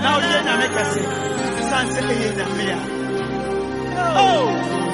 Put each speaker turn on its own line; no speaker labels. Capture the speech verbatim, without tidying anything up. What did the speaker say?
Now, then, I make a say, Sansa, oh.